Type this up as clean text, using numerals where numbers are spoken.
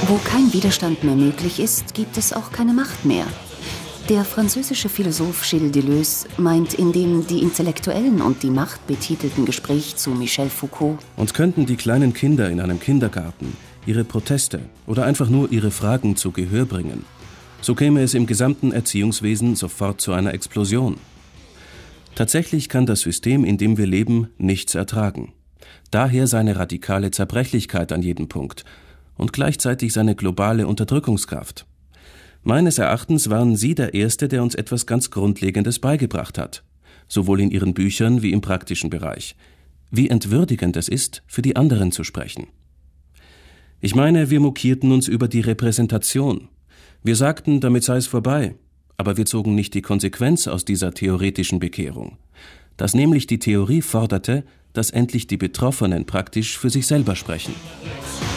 Wo kein Widerstand mehr möglich ist, gibt es auch keine Macht mehr. Der französische Philosoph Gilles Deleuze meint in dem die Intellektuellen und die Macht betitelten Gespräch zu Michel Foucault: Und könnten die kleinen Kinder in einem Kindergarten ihre Proteste oder einfach nur ihre Fragen zu Gehör bringen, so käme es im gesamten Erziehungswesen sofort zu einer Explosion. Tatsächlich kann das System, in dem wir leben, nichts ertragen. Daher seine radikale Zerbrechlichkeit an jedem Punkt und gleichzeitig seine globale Unterdrückungskraft. Meines Erachtens waren Sie der Erste, der uns etwas ganz Grundlegendes beigebracht hat, sowohl in Ihren Büchern wie im praktischen Bereich. Wie entwürdigend es ist, für die anderen zu sprechen. Ich meine, wir mokierten uns über die Repräsentation. Wir sagten, damit sei es vorbei, aber wir zogen nicht die Konsequenz aus dieser theoretischen Bekehrung. Dass nämlich die Theorie forderte, dass endlich die Betroffenen praktisch für sich selber sprechen.